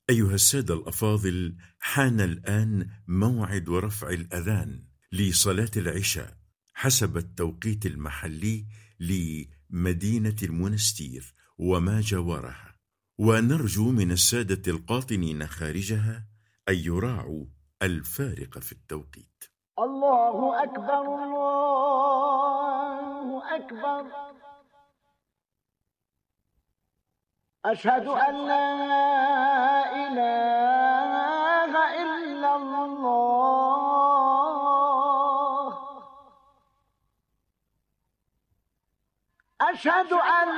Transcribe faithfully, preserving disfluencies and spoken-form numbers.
أيها السادة الأفاضل، حان الآن موعد رفع الأذان لصلاة العشاء حسب التوقيت المحلي لمدينة المنستير وما جاورها، ونرجو من السادة القاطنين خارجها أن يراعوا الفارق في التوقيت. الله أكبر، الله أكبر، أشهد أن لا إله إلا الله، أشهد أن